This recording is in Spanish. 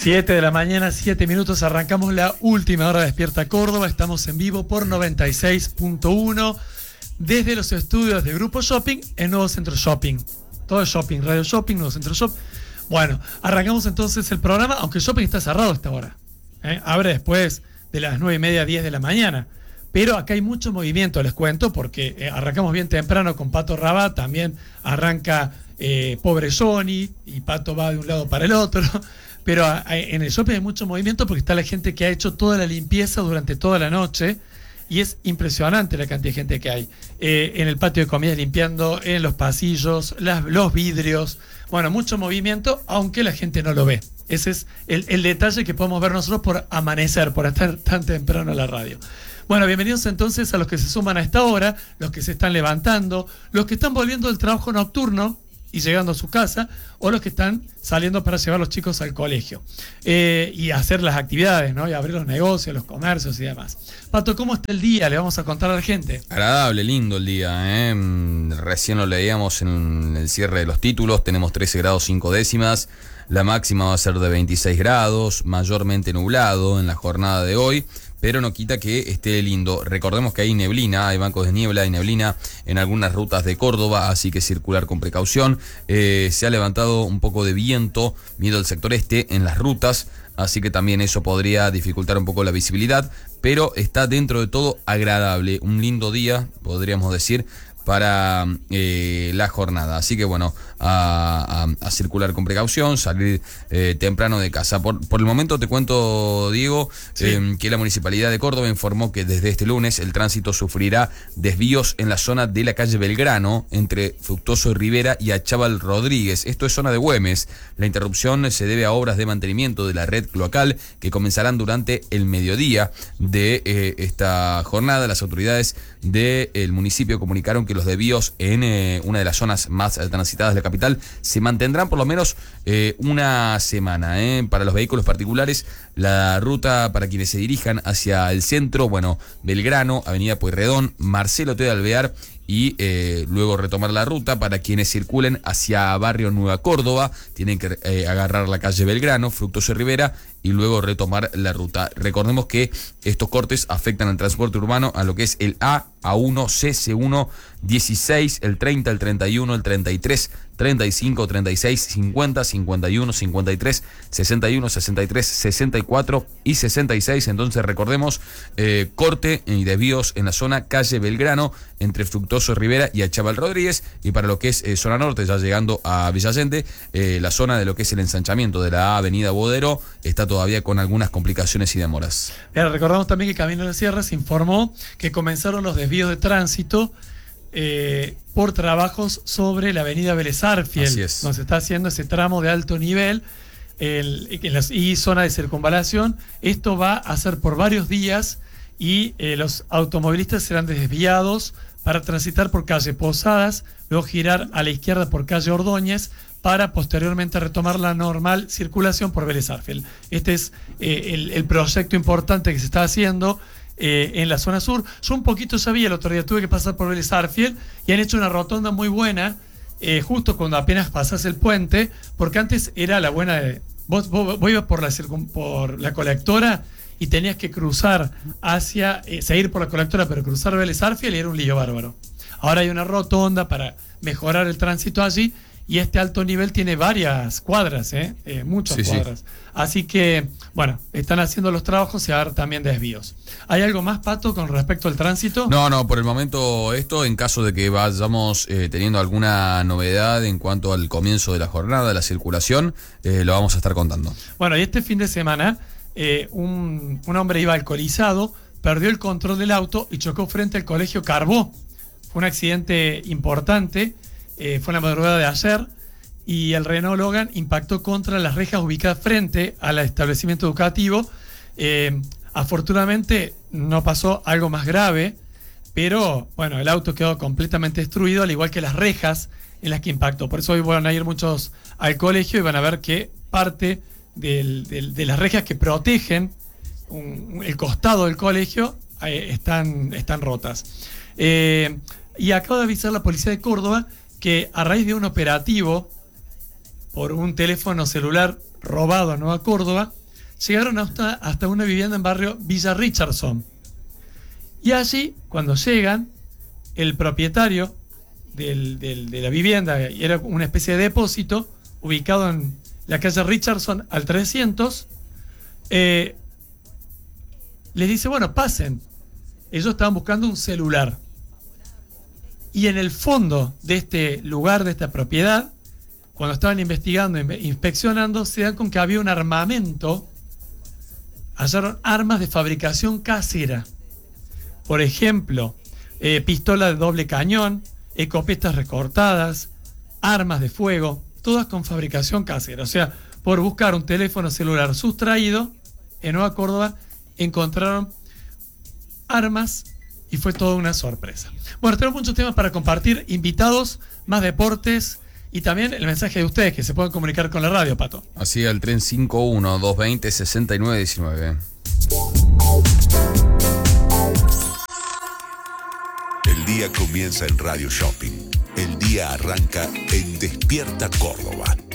7 de la mañana, 7 minutos, arrancamos la última hora de Despierta Córdoba. Estamos en vivo por 96.1 desde los estudios de Grupo Shopping en Nuevo Centro Shopping. Todo es shopping, Radio Shopping, Nuevo Centro Shopping. Bueno, arrancamos entonces el programa, aunque el shopping está cerrado a esta hora. Abre después de las 9:30, 10 de la mañana. Pero acá hay mucho movimiento, les cuento, porque arrancamos bien temprano con Pato Rabat, también arranca Pobre Sony, y Pato va de un lado para el otro. Pero en el shopping hay mucho movimiento porque está la gente que ha hecho toda la limpieza durante toda la noche y es impresionante la cantidad de gente que hay. En el patio de comidas limpiando, en los pasillos, los vidrios. Bueno, mucho movimiento, aunque la gente no lo ve. Ese es el detalle que podemos ver nosotros por amanecer, por estar tan temprano en la radio. Bueno, bienvenidos entonces a los que se suman a esta hora, los que se están levantando, los que están volviendo del trabajo nocturno y llegando a su casa, o los que están saliendo para llevar a los chicos al colegio y hacer las actividades, ¿no? Y abrir los negocios, los comercios y demás. Pato, ¿cómo está el día? Le vamos a contar a la gente. Agradable, lindo el día, ¿eh? Recién lo leíamos en el cierre de los títulos. Tenemos 13 grados 5 décimas. La máxima va a ser de 26 grados, mayormente nublado en la jornada de hoy, pero no quita que esté lindo. Recordemos que hay neblina, hay bancos de niebla, hay neblina en algunas rutas de Córdoba, así que circular con precaución. Se ha levantado un poco de viento del sector este en las rutas, así que también eso podría dificultar un poco la visibilidad, pero está dentro de todo agradable, un lindo día, podríamos decir, para la jornada. Así que bueno, a circular con precaución, salir temprano de casa. Por el momento te cuento, Diego, sí, que la Municipalidad de Córdoba informó que desde este lunes el tránsito sufrirá desvíos en la zona de la calle Belgrano, entre Fructuoso y Rivera y Achával Rodríguez. Esto es zona de Güemes. La interrupción se debe a obras de mantenimiento de la red cloacal que comenzarán durante el mediodía de esta jornada. Las autoridades del municipio comunicaron que los desvíos en una de las zonas más transitadas de la capital se mantendrán por lo menos una semana. Para los vehículos particulares, la ruta para quienes se dirijan hacia el centro, bueno, Belgrano, Avenida Pueyrredón, Marcelo T. de Alvear, y luego retomar la ruta. Para quienes circulen hacia Barrio Nueva Córdoba, tienen que agarrar la calle Belgrano, Fructuoso y Rivera, y luego retomar la ruta. Recordemos que estos cortes afectan al transporte urbano a lo que es el A, A1, C, C1, 16, el 30, el 31, el 33, 35, 36, 50, 51, 53, 61, 63, 64 y 66. Entonces recordemos, corte y desvíos en la zona calle Belgrano, entre Fructuoso Rivera y Achával Rodríguez. Y para lo que es zona norte, ya llegando a Villa Allende, la zona de lo que es el ensanchamiento de la Avenida Bodero está todavía con algunas complicaciones y demoras. Bien, recordamos también que Camino de Sierras informó que comenzaron los desvíos de tránsito por trabajos sobre la avenida Vélez Arfiel. Así es. Donde se está haciendo ese tramo de alto nivel y zona de circunvalación. Esto va a ser por varios días y los automovilistas serán desviados para transitar por calle Posadas, luego girar a la izquierda por calle Ordóñez, para posteriormente retomar la normal circulación por Vélez Arfiel. Este es el proyecto importante que se está haciendo en la zona sur. Yo un poquito sabía, el otro día tuve que pasar por Vélez Arfiel y han hecho una rotonda muy buena, justo cuando apenas pasas el puente, porque antes era la buena de... Vos ibas por la colectora y tenías que cruzar seguir por la colectora, pero cruzar Vélez Arfiel y era un lío bárbaro. Ahora hay una rotonda para mejorar el tránsito allí. Y este alto nivel tiene varias cuadras, muchas cuadras. Sí. Así que, bueno, están haciendo los trabajos y a ver también desvíos. ¿Hay algo más, Pato, con respecto al tránsito? No, por el momento esto, en caso de que vayamos teniendo alguna novedad en cuanto al comienzo de la jornada, de la circulación, lo vamos a estar contando. Bueno, y este fin de semana, un hombre iba alcoholizado, perdió el control del auto y chocó frente al colegio Carbó. Fue un accidente importante. Fue en la madrugada de ayer y el Renault Logan impactó contra las rejas ubicadas frente al establecimiento educativo. Afortunadamente no pasó algo más grave, pero bueno, el auto quedó completamente destruido, al igual que las rejas en las que impactó. Por eso hoy van a ir muchos al colegio y van a ver que parte de las rejas que protegen el costado del colegio están rotas. Y acaba de avisar la policía de Córdoba que a raíz de un operativo por un teléfono celular robado a Nueva Córdoba, llegaron hasta una vivienda en barrio Villa Richardson. Y allí, cuando llegan, el propietario de la vivienda, era una especie de depósito, ubicado en la calle Richardson al 300, les dice, bueno, pasen. Ellos estaban buscando un celular. Y en el fondo de este lugar, de esta propiedad, cuando estaban investigando, inspeccionando, se dan con que había un armamento. Hallaron armas de fabricación casera. Por ejemplo, pistola de doble cañón, escopetas recortadas, armas de fuego, todas con fabricación casera. O sea, por buscar un teléfono celular sustraído, en Nueva Córdoba encontraron armas y fue toda una sorpresa. Bueno, tenemos muchos temas para compartir, invitados, más deportes y también el mensaje de ustedes que se pueden comunicar con la radio, Pato. Así, al tren 51-220-6919. El día comienza en Radio Shopping. El día arranca en Despierta Córdoba.